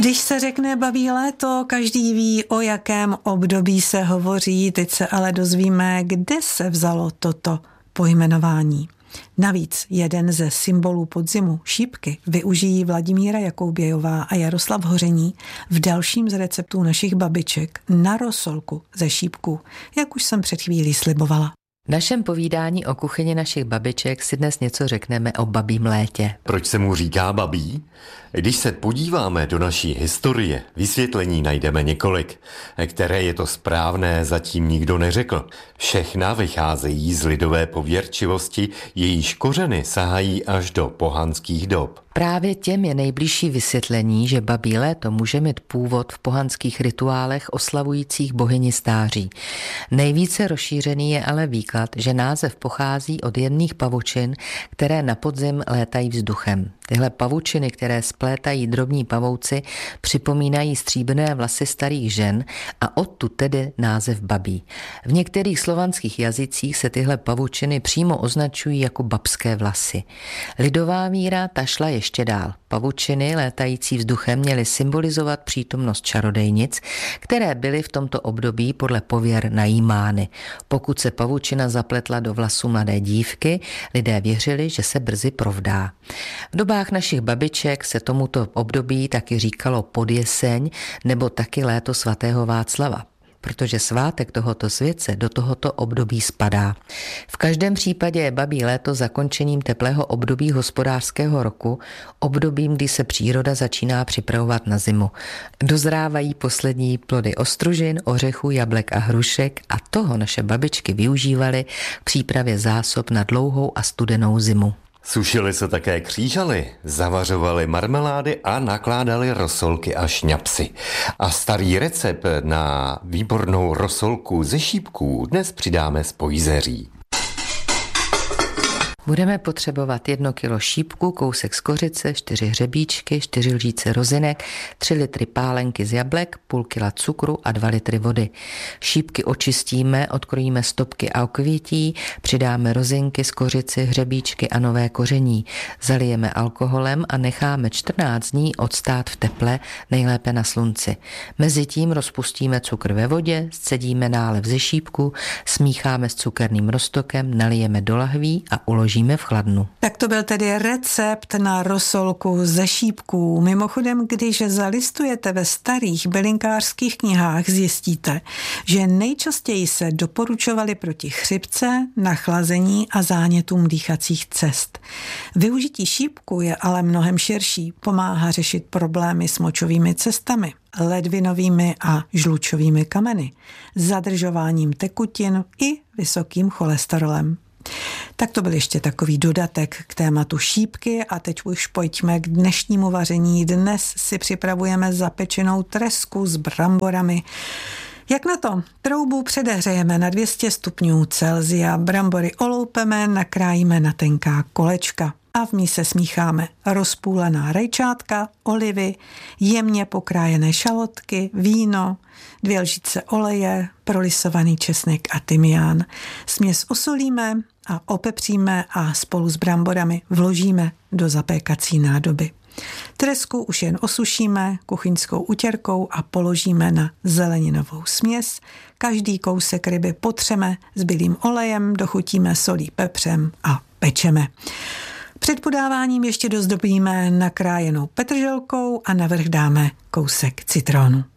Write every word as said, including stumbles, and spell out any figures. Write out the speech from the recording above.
Když se řekne babí léto, každý ví, o jakém období se hovoří, teď se ale dozvíme, kde se vzalo toto pojmenování. Navíc jeden ze symbolů podzimu, šípky, využijí Vladimíra Jakoubějová a Jaroslav Hoření v dalším z receptů našich babiček na rosolku ze šípků, jak už jsem před chvílí slibovala. V našem povídání o kuchyni našich babiček si dnes něco řekneme o babím létě. Proč se mu říká babí? Když se podíváme do naší historie, vysvětlení najdeme několik. Které je to správné, zatím nikdo neřekl. Všechna vycházejí z lidové pověrčivosti, jejíž kořeny sahají až do pohanských dob. Právě těm je nejbližší vysvětlení, že babí léto může mít původ v pohanských rituálech oslavujících bohyni stáří. Nejvíce rozšířený je ale výklad, že název pochází od jedných pavučin, které na podzim létají vzduchem. Tyhle pavučiny, které splétají drobní pavouci, připomínají stříbrné vlasy starých žen a odtud tedy název babí. V některých slovanských jazycích se tyhle pavučiny přímo označují jako babské vlasy. Lidová víra ta šla ještě dál. Pavučiny létající vzduchem měly symbolizovat přítomnost čarodejnic, které byly v tomto období podle pověr najímány. Pokud se pavučina zapletla do vlasu mladé dívky, lidé věřili, že se brzy provdá. V dobách našich babiček se tomuto období taky říkalo podjeseň nebo taky léto svatého Václava, protože svátek tohoto světce do tohoto období spadá. V každém případě je babí léto zakončením teplého období hospodářského roku, obdobím, kdy se příroda začíná připravovat na zimu. Dozrávají poslední plody ostružin, ořechů, jablek a hrušek a toho naše babičky využívaly k přípravě zásob na dlouhou a studenou zimu. Sušili se také křížaly, zavařovali marmelády a nakládali rosolky a šňapsy. A starý recept na výbornou rosolku ze šípků dnes přidáme z pojzeří. Budeme potřebovat jedno kilo šípku, kousek z kořice, čtyři hřebíčky, čtyři lžíce rozinek, tři litry pálenky z jablek, půl kila cukru a dva litry vody. Šípky očistíme, odkrojíme stopky a okvětí, přidáme rozinky z kořici, hřebíčky a nové koření. Zalijeme alkoholem a necháme čtrnáct dní odstát v teple, nejlépe na slunci. Mezitím rozpustíme cukr ve vodě, scedíme nálev ze šípku, smícháme s cukerným roztokem, nalijeme do lahví a uložíme v chladnu. Tak to byl tedy recept na rosolku ze šípků. Mimochodem, když zalistujete ve starých bylinkářských knihách, zjistíte, že nejčastěji se doporučovaly proti chřipce, nachlazení a zánětům dýchacích cest. Využití šípku je ale mnohem širší. Pomáhá řešit problémy s močovými cestami, ledvinovými a žlučovými kameny, zadržováním tekutin i vysokým cholesterolem. Tak to byl ještě takový dodatek k tématu šípky a teď už pojďme k dnešnímu vaření. Dnes si připravujeme zapečenou tresku s bramborami. Jak na to? Troubu předehřejeme na dvě stě stupňů Celsia, brambory oloupeme, nakrájíme na tenká kolečka a v míse smícháme rozpůlená rajčátka, olivy, jemně pokrájené šalotky, víno, dvě lžice oleje, prolisovaný česnek a tymián. Směs osolíme a opepříme a spolu s bramborami vložíme do zapékací nádoby. Tresku už jen osušíme kuchyňskou utěrkou a položíme na zeleninovou směs. Každý kousek ryby potřeme s bílým olejem, dochutíme solí, pepřem a pečeme. Před podáváním ještě dozdobíme nakrájenou petrželkou a navrch dáme kousek citronu.